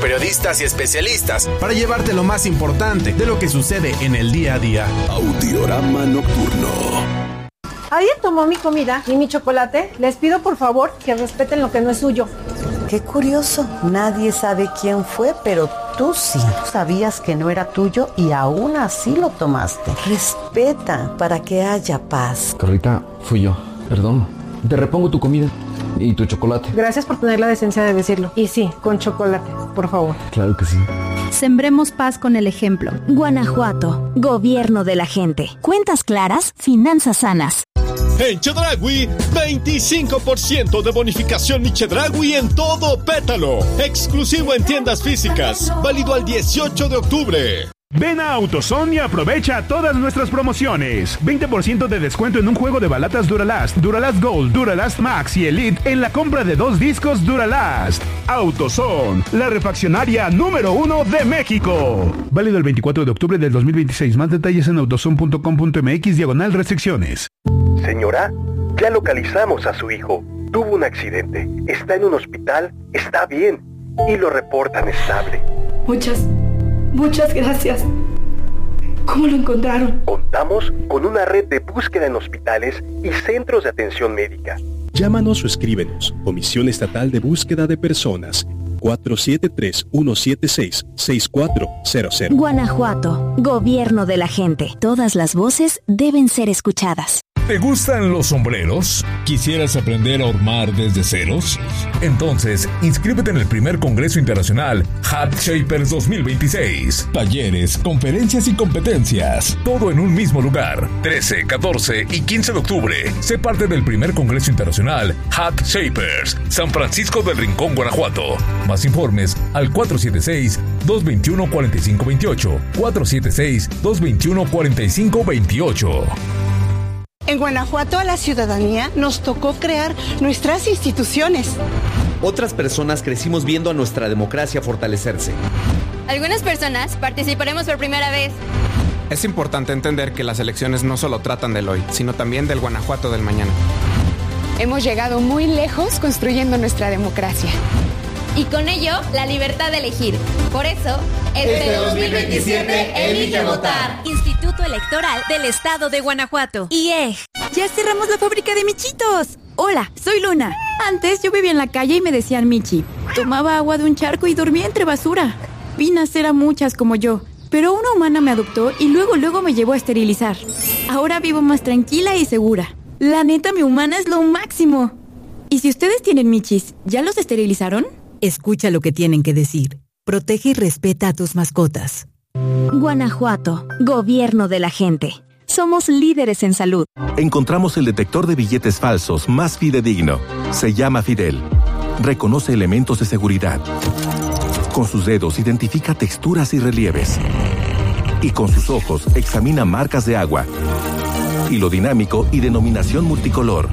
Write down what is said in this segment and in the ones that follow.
periodistas y especialistas para llevarte lo más importante de lo que sucede en el día a día. Audiorama Nocturno. ¿Alguien tomó mi comida y mi chocolate? Les pido por favor que respeten lo que no es suyo. Qué curioso, nadie sabe quién fue, pero tú sí. Sabías que no era tuyo y aún así lo tomaste. Respeta para que haya paz. Carlita, fui yo, perdón. Te repongo tu comida y tu chocolate. Gracias por tener la decencia de decirlo. Y sí, con chocolate, por favor. Claro que sí. Sembremos paz con el ejemplo. Guanajuato, gobierno de la gente. Cuentas claras, finanzas sanas. En Chedraui, 25% de bonificación mi Chedraui en todo Pétalo. Exclusivo en tiendas físicas. Válido al 18 de octubre. Ven a AutoZone y aprovecha todas nuestras promociones. 20% de descuento en un juego de balatas Duralast, Duralast Gold, Duralast Max y Elite en la compra de 2 discos Duralast. AutoZone, la refaccionaria número 1 de México. Válido el 24 de octubre del 2026. Más detalles en autozone.com.mx/restricciones. Señora, ya localizamos a su hijo. Tuvo un accidente. Está en un hospital. Está bien. Y lo reportan estable. Muchas gracias. ¿Cómo lo encontraron? Contamos con una red de búsqueda en hospitales y centros de atención médica. Llámanos o escríbenos. Comisión Estatal de Búsqueda de Personas. 473-176-6400. Guanajuato, gobierno de la gente. Todas las voces deben ser escuchadas. ¿Te gustan los sombreros? ¿Quisieras aprender a hormar desde ceros? Entonces, inscríbete en el primer Congreso Internacional Hat Shapers 2026. Talleres, conferencias y competencias. Todo en un mismo lugar. 13, 14 y 15 de octubre. Sé parte del primer Congreso Internacional Hat Shapers. San Francisco del Rincón, Guanajuato. Más informes al 476-221-4528. 476-221-4528. En Guanajuato a la ciudadanía nos tocó crear nuestras instituciones. Otras personas crecimos viendo a nuestra democracia fortalecerse. Algunas personas participaremos por primera vez. Es importante entender que las elecciones no solo tratan del hoy, sino también del Guanajuato del mañana. Hemos llegado muy lejos construyendo nuestra democracia. Y con ello, la libertad de elegir. Por eso, este 2027 elige votar. Instituto Electoral del Estado de Guanajuato. IEG. ¡Ya cerramos la fábrica de michitos! Hola, soy Luna. Antes yo vivía en la calle y me decían Michi. Tomaba agua de un charco y dormía entre basura. Vi nacer a muchas como yo, pero una humana me adoptó y luego me llevó a esterilizar. Ahora vivo más tranquila y segura. La neta, mi humana es lo máximo. Y si ustedes tienen michis, ¿ya los esterilizaron? Escucha lo que tienen que decir. Protege y respeta a tus mascotas. Guanajuato, gobierno de la gente. Somos líderes en salud. Encontramos el detector de billetes falsos más fidedigno. Se llama Fidel. Reconoce elementos de seguridad. Con sus dedos identifica texturas y relieves. Y con sus ojos examina marcas de agua. Hilo dinámico y denominación multicolor.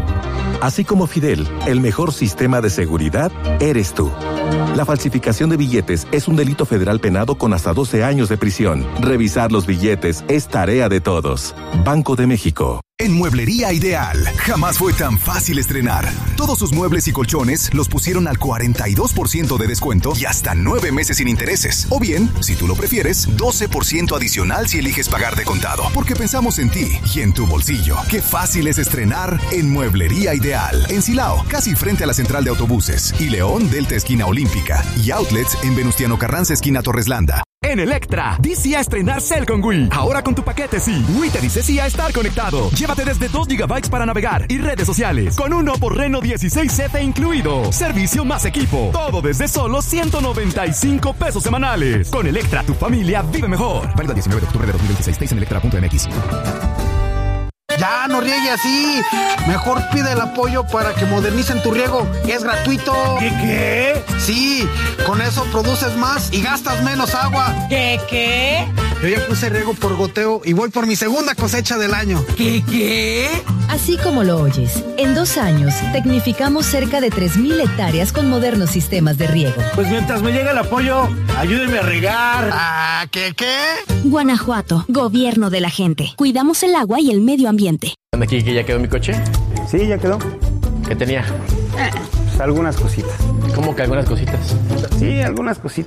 Así como Fidel, el mejor sistema de seguridad eres tú. La falsificación de billetes es un delito federal penado con hasta 12 años de prisión. Revisar los billetes es tarea de todos. Banco de México. En Mueblería Ideal, jamás fue tan fácil estrenar. Todos sus muebles y colchones los pusieron al 42% de descuento y hasta 9 meses sin intereses. O bien, si tú lo prefieres, 12% adicional si eliges pagar de contado. Porque pensamos en ti y en tu bolsillo. Qué fácil es estrenar en Mueblería Ideal. En Silao, casi frente a la central de autobuses. Y León, Delta esquina Olímpica. Y outlets en Venustiano Carranza esquina Torreslanda. En Electra, dice a estrenar Cel con Wii. Ahora con tu paquete sí. Wii te dice sí a estar conectado. Llévate desde 2 GB para navegar y redes sociales. Con un Oppo Reno 16F incluido. Servicio más equipo. Todo desde solo 195 pesos semanales. Con Electra, tu familia vive mejor. Válido el 19 de octubre de 2026. En electra.mx. Ya, no riegue así. Mejor pide el apoyo para que modernicen tu riego. Es gratuito. ¿Qué? Sí, con eso produces más y gastas menos agua. ¿Qué? Yo ya puse riego por goteo y voy por mi segunda cosecha del año. ¿Qué? Así como lo oyes, en 2 años tecnificamos cerca de 3,000 hectáreas con modernos sistemas de riego. Pues mientras me llega el apoyo, ayúdenme a regar. ¿Qué? Guanajuato, gobierno de la gente. Cuidamos el agua y el medio ambiente. ¿Aquí que ya quedó mi coche? Sí, ya quedó. ¿Qué tenía? Algunas cositas. ¿Cómo que algunas cositas? Sí, algunas cositas.